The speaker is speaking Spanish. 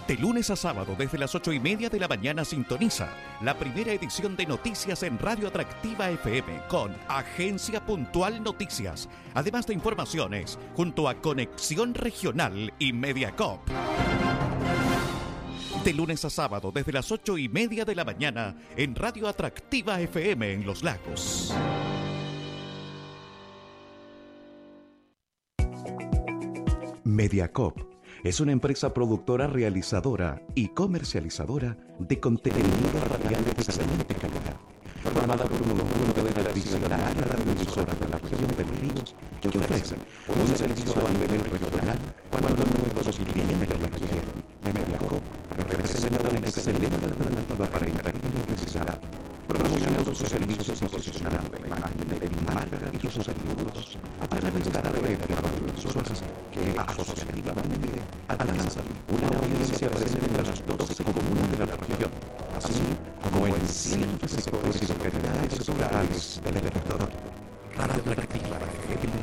De lunes a sábado desde las 8:30 de la mañana sintoniza la primera edición de Noticias en Radio Atractiva FM con Agencia Puntual Noticias, además de informaciones junto a Conexión Regional y Mediacop. De lunes a sábado desde las 8:30 de la mañana en Radio Atractiva FM en Los Lagos. Mediacop es una empresa productora, realizadora y comercializadora de contenido radial de excelente calidad, formada por un conjunto de tradicionales radioemisoras de la región de Los Ríos que ofrecen un servicio a nivel regional cuando nuestros clientes lo requieren. Mediacop representa una excelente alternativa para intervenir en necesidad, promocionando sus servicios y posicionando la imagen de marca y sus atributos a través de esta red de radioemisoras que asociativamente alcanzan una audiencia presente en las 12 comunas de la región, así como en ciertos sectores y localidades rurales del territorio. Radio Atractiva